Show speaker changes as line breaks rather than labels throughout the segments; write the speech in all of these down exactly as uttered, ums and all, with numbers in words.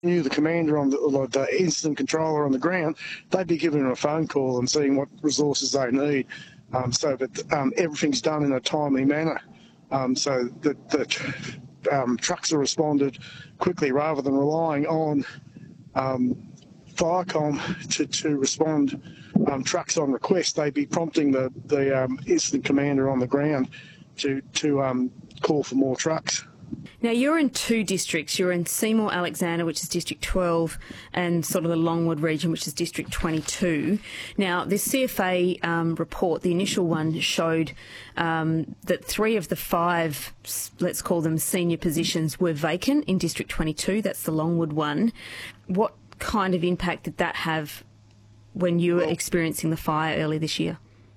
knew the commander on the, or the incident controller on the ground, they'd be giving them a phone call and seeing what resources they need, um, so that um, everything's done in a timely manner, um, so that the um, trucks are responded quickly rather than relying on um, Firecom to, to respond um, trucks on request. They'd be prompting the, the um, incident commander on the ground to, to um, call for more trucks.
Now, you're in two districts. You're in Seymour Alexander, which is District twelve, and sort of the Longwood region, which is District twenty-two. Now, this C F A um, report, the initial one, showed um, that three of the five, let's call them senior positions, were vacant in District twenty-two. That's the Longwood one. What kind of impact did that have when you were well, experiencing the fire early this year?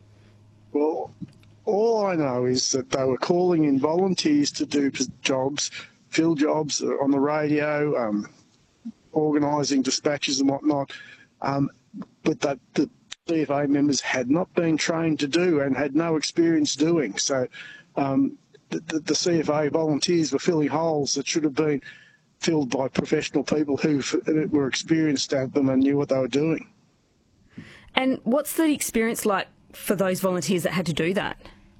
Well, all I know is that they were calling in volunteers to do jobs, fill jobs on the radio, um, organising dispatches and whatnot, um, but that the C F A members had not been trained to do and had no experience doing. So um, the, the, the C F A volunteers were filling holes that should have been filled by professional people who were experienced at them and knew what they were doing.
And what's the experience like for those volunteers that had to do that?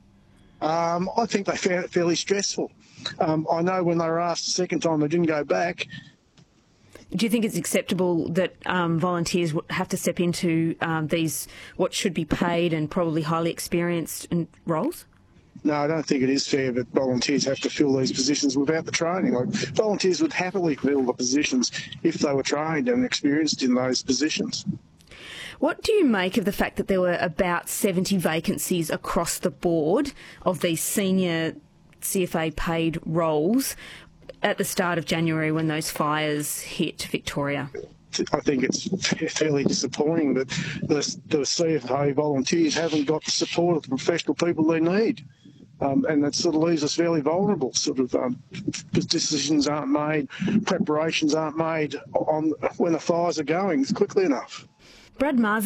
Um, I think they found it fairly stressful. Um, I know when they were asked the second time, they didn't go back.
Do you think it's acceptable that um, volunteers have to step into um, these what should be paid and probably highly experienced roles?
No, I don't think it is fair that volunteers have to fill these positions without the training. Like, volunteers would happily fill the positions if they were trained and experienced in those positions.
What do you make of the fact that there were about seventy vacancies across the board of these senior C F A paid roles at the start of January when those fires hit Victoria?
I think it's fairly disappointing that the, the C F A volunteers haven't got the support of the professional people they need. Um, and that sort of leaves us fairly vulnerable. Sort of um, decisions aren't made, preparations aren't made on when the fires are going quickly enough.
Brad Marsden